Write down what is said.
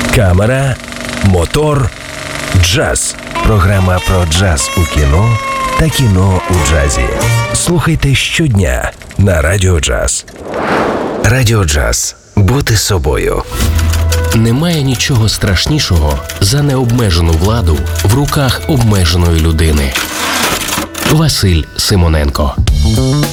Камера, мотор, джаз. Програма про джаз у кіно та кіно у джазі. Слухайте щодня на Радіо Джаз. Радіо Джаз. Бути собою. Немає нічого страшнішого за необмежену владу в руках обмеженої людини. Василь Симоненко.